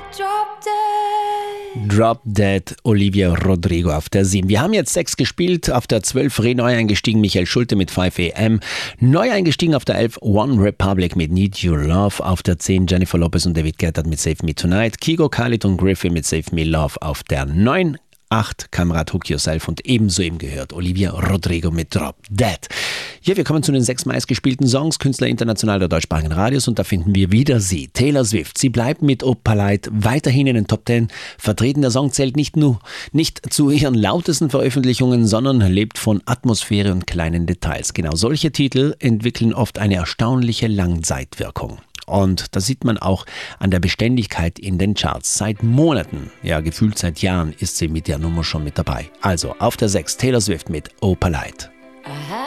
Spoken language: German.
Drop Dead, Olivia Rodrigo auf der 7. Wir haben jetzt 6 gespielt, auf der 12 neu eingestiegen Michael Schulte mit 5 AM, neu eingestiegen auf der 11 One Republic mit Need Your Love, auf der 10 Jennifer Lopez und David Guetta mit Save Me Tonight, Kygo, Khalid und Griffin mit Save Me Love auf der 9. 8 Kamerad Hook Yourself und ebenso eben gehört Olivia Rodrigo mit Drop Dead. Ja, wir kommen zu den 6 meistgespielten Songs, Künstler international der deutschsprachigen Radios, und da finden wir wieder sie, Taylor Swift. Sie bleibt mit Opalite weiterhin in den Top 10 vertreten. Der Song zählt nicht zu ihren lautesten Veröffentlichungen, sondern lebt von Atmosphäre und kleinen Details. Genau solche Titel entwickeln oft eine erstaunliche Langzeitwirkung. Und das sieht man auch an der Beständigkeit in den Charts. Seit Monaten, ja gefühlt seit Jahren, ist sie mit der Nummer schon mit dabei. Also auf der 6 Taylor Swift mit Opalite.